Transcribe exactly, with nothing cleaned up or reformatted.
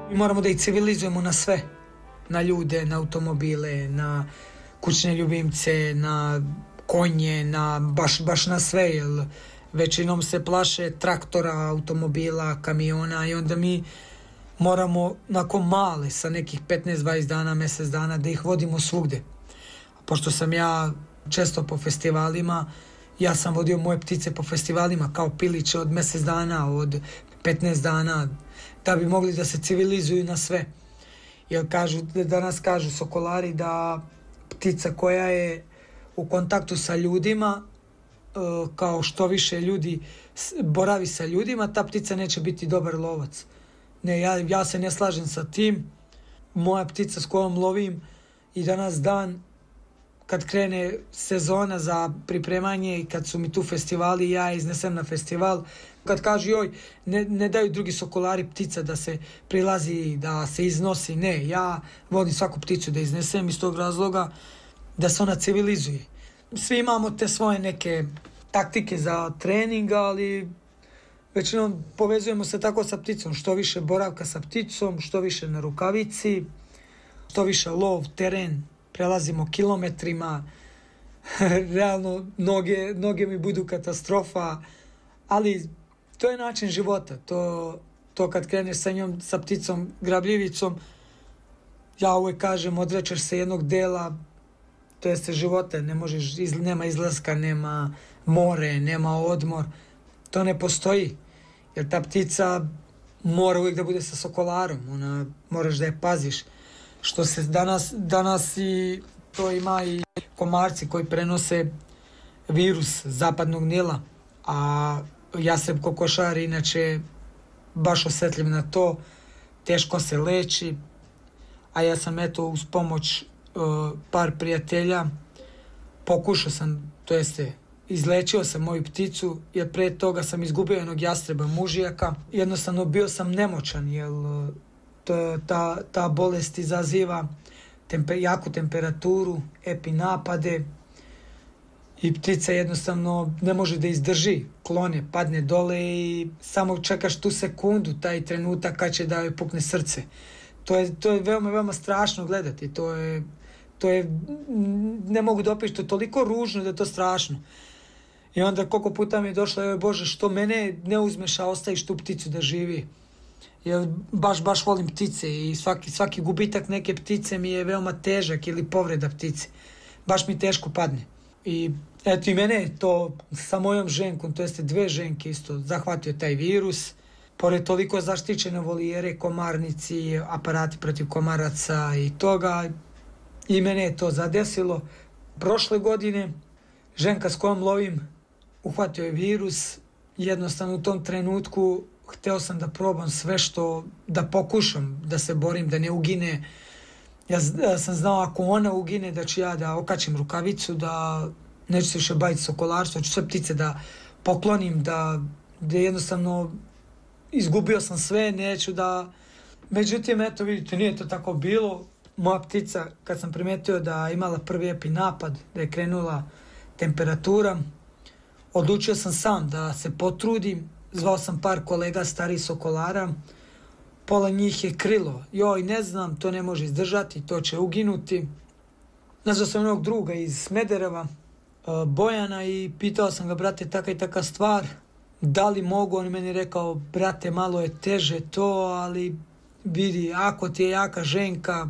Mi moramo da ih civilizujemo na sve. Na ljude, na automobile, na kućne ljubimce, na konje, na baš, baš na sve, jer većinom se plaše traktora, automobila, kamiona i onda mi moramo nakon male sa nekih petnaest dvadeset dana, mjesec dana da ih vodimo svugde. Pošto sam ja često po festivalima, ja sam vodio moje ptice po festivalima kao piliće od mjesec dana, od petnaest dana, da bi mogli da se civilizuju na sve. Jer kažu, danas kažu sokolari da ptica koja je u kontaktu sa ljudima, kao što više ljudi boravi sa ljudima, ta ptica neće biti dobar lovac. Ne, ja, ja se ne slažem sa tim. Moja ptica s kojom lovim i danas dan, kad krene sezona za pripremanje i kad su mi tu festivali, ja iznesem na festival, kad kažu joj, ne, ne daju drugi sokolari ptica da se prilazi, da se iznosi, ne, ja vodim svaku pticu da iznesem iz tog razloga da se ona civilizuje. Svi imamo te svoje neke taktike za trening, ali većinom povezujemo se tako sa pticom, što više boravka sa pticom, što više na rukavici, što više lov, teren, prelazimo kilometrima, realno noge, noge mi budu katastrofa, ali to je način života, to, to kad kreneš sa njom, sa pticom, grabljivicom, ja uvijek kažem, odrećeš se jednog dela, to jeste života, ne možeš, iz, nema izlaska, nema more, nema odmor, to ne postoji, jer ta ptica mora uvijek da bude sa sokolarom, ona, moraš da je paziš, što se danas, danas i to ima i komarci koji prenose virus zapadnog Nila, a ja sam kokošar, inače baš osjetljiv na to, teško se leči, a ja sam eto uz pomoć uh, par prijatelja pokušao sam, to jeste izlečio sam moju pticu, jer pre toga sam izgubio jednog jastreba mužijaka, jednostavno bio sam nemoćan, jer uh, to, ta, ta bolest izaziva tempe, jaku temperaturu, epinapade i ptica jednostavno ne može da izdrži, klone, padne dole i samo čekaš tu sekundu, taj trenutak kad će da joj pukne srce. To je, to je veoma, veoma strašno gledati, to je, to je, ne mogu da opišem, to je toliko ružno da je to strašno. I onda koliko puta mi je došlo, joj Bože, što mene ne uzmeš, a ostaviš tu pticu da živi. Jer baš, baš volim ptice i svaki, svaki gubitak neke ptice mi je veoma težak ili povreda ptice. Baš mi teško padne. I eto i mene je to sa mojom ženkom, to jeste dve ženke isto, zahvatio taj virus. Pored toliko zaštićene volijere, komarnici, aparati protiv komaraca i toga, i mene je to zadesilo. Prošle godine ženka s kojom lovim uhvatio je virus, jednostavno u tom trenutku hteo sam da probam sve što, da pokušam, da se borim, da ne ugine. Ja, ja sam znao ako ona ugine da ću ja da okačim rukavicu, da neću se više baviti sokolarstvo, ću sve ptice da poklonim, da, da jednostavno izgubio sam sve, neću da... Međutim, eto vidite, nije to tako bilo. Moja ptica, kad sam primetio da imala prvi epinapad, da je krenula temperatura, odlučio sam sam da se potrudim. Zvao sam par kolega starih sokolara, pola njih je krilo. Joj, ne znam, to ne može izdržati, to će uginuti. Nazvao sam jednog druga iz Smedereva, Bojana, i pitao sam ga, brate, taka i taka stvar, da li mogu? On meni rekao, brate, malo je teže to, ali vidi, ako ti je jaka ženka,